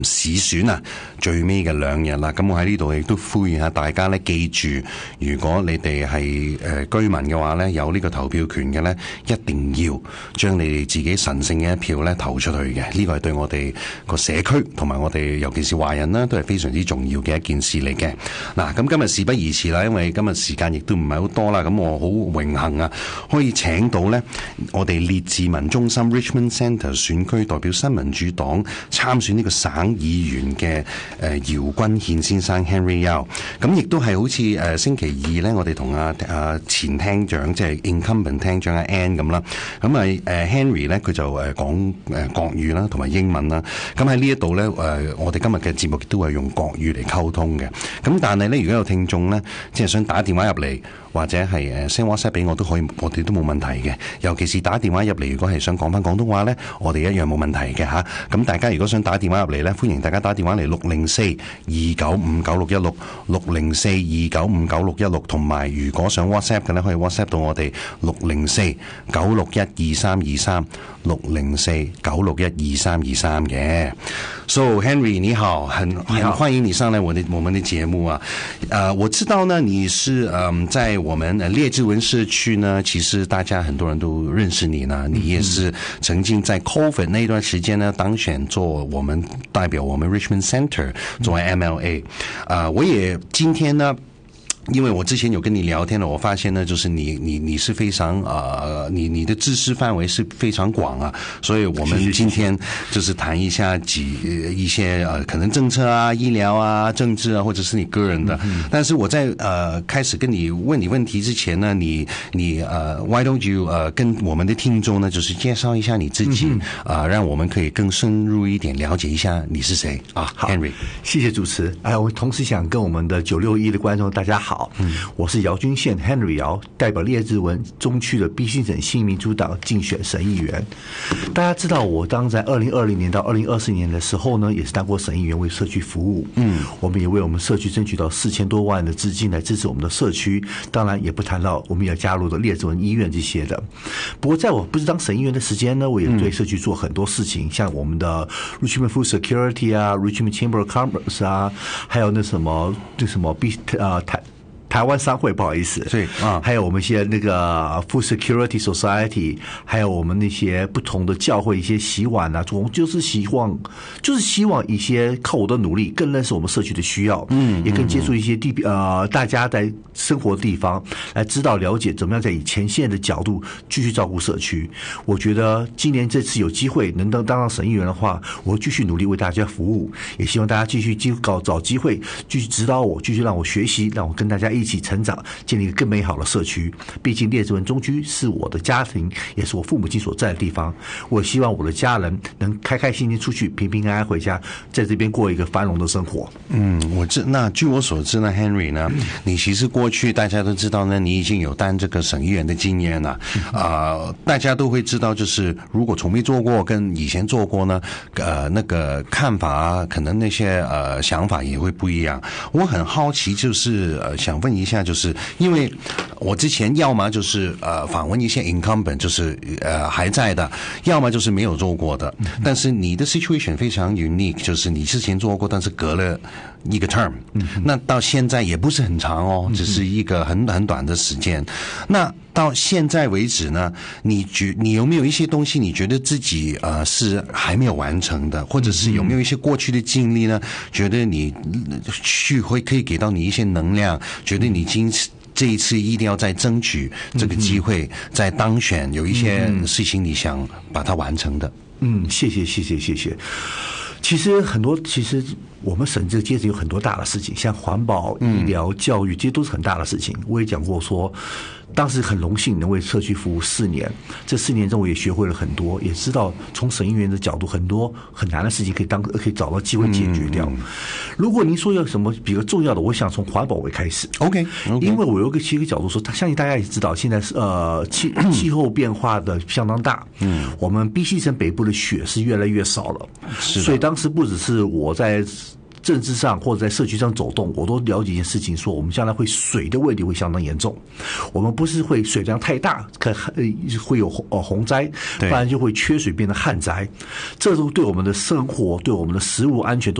市選啊，最尾嘅2日啦，咁我喺呢度亦都呼籲下大家咧，記住，如果你哋係居民嘅話咧，有呢個投票權嘅咧，一定要將你哋自己神聖嘅一票咧投出去嘅，呢個係對我哋個社區同埋我哋尤其是華人啦，都係非常之重要嘅一件事嚟嘅。嗱，咁今日事不宜遲啦，因為今日時間亦都唔係好多啦，咁我好榮幸啊，可以請到咧我哋列治文中心 Richmond Centre 選區代表新民主黨參選呢個省議員嘅姚君憲先生 Henry Yao， 咁亦都係好似星期二咧，我哋同前廳長即係 incumbent 廳長阿 Ann 咁啦，咁Henry 咧佢就講國語啦，同埋英文啦，咁喺呢一度咧我哋今日嘅節目都係用國語嚟溝通嘅，咁但係咧如果有聽眾咧即係想打電話入嚟，或者係send WhatsApp 俾我都可以，我哋都冇問題嘅。尤其是打電話入嚟，如果係想講翻廣東話咧，我哋一樣冇問題嘅嚇。咁大家如果想打電話入嚟咧，歡迎大家打電話嚟604-295-9616 604-295-9616，同埋如果想 WhatsApp 嘅咧，可以 WhatsApp 到我哋604-961-2323 604-961-2323嘅。So Henry 你好，很歡迎你上來我們的節目啊。我知道呢你是在我們列治文社區呢，其實大家很多人都認識你呢，你也是曾經在 COVID 那段時間呢當選做我們代表我們 Richmond Centre 作為 MLA。我也今天呢，因為我之前有跟你聊天了，我發現呢，就是你是非常你的知識範圍是非常廣啊，所以我們今天就是談一下一些可能政策啊、醫療啊、政治啊，或者是你個人的。但是我在開始跟你問你問題之前呢，你why don't you 跟我們的聽眾呢，就是介紹一下你自己讓我們可以更深入一點了解一下你是誰啊。好 Henry， 謝謝主持。我同時想跟我們的961的觀眾大家好。我是姚君憲 Henry 姚，代表列治文中區的 BC 省新民主黨競選省議員。大家知道我當在2020年到2024年的時候呢，也是當過省議員為社區服務。我們也為我們社區爭取到4000多萬的資金來支持我們的社區，當然也不談到我們要加入的列治文醫院這些的。不過在我不是當省議員的時間呢，我也對社區做很多事情，像我們的 Richmond Food Security 啊 Richmond Chamber of Commerce 啊，還有那什麼台灣商會，不好意思， 對還有我們一些那個 Food Security Society， 還有我們那些不同的教會一些洗碗啊，總就是希望一些靠我的努力更認識我們社區的需要，也更接觸一些大家在生活的地方，來知道了解怎麼樣在以前線的角度繼續照顧社區。我覺得今年這次有機會能當上省議員的話，我會繼續努力為大家服務，也希望大家繼續找機會繼續指導我，繼續讓我學習，讓我跟大家一起成長，建立一個更美好的社區。畢竟列治文中區是我的家庭，也是我父母親所在的地方。我希望我的家人能開開心心出去，平平安安回家，在這邊過一個繁榮的生活。 那據我所知呢 ，Henry 呢，你其實過去大家都知道呢，你已經有擔這個省議員的經驗了。大家都會知道，就是如果從沒做過跟以前做過呢，那個看法啊，可能那些想法也會不一樣。我很好奇，就是想問一下，就是因為我之前要麼就是訪問一些 incumbent， 就是還在的，要麼就是沒有做過的。但是你的 situation 非常 unique， 就是你之前做過，但是隔了一個 term， 那到現在也不是很長哦，只是一個很短的時間。那到現在為止呢，你有沒有一些東西你覺得自己是還沒有完成的，或者是有沒有一些過去的經歷呢，覺得你可以給到你一些能量，覺得你這一次一定要再爭取這個機會，再當選，有一些事情你想把它完成的。 謝謝。其實我們省這個階層有很多大的事情，像環保、醫療、教育，這些都是很大的事情。我也講過說，當時很榮幸能為社區服務4年，這4年中我也學會了很多，也知道從省議員的角度，很多很難的事情可以找到機會解決掉。如果您說要什麼比較重要的，我想從環保為開始。 OK， 因為我有一個角度說，相信大家也知道，現在是氣候變化的相當大，我們 BC 省北部的雪是越來越少了，所以當時不只是我在政治上或者在社区上走动，我都了解一件事情，说我们将来会水的问题会相当严重。我们不是会水量太大，会有洪灾，不然就会缺水变成旱灾。这都对我们的生活、对我们的食物安全都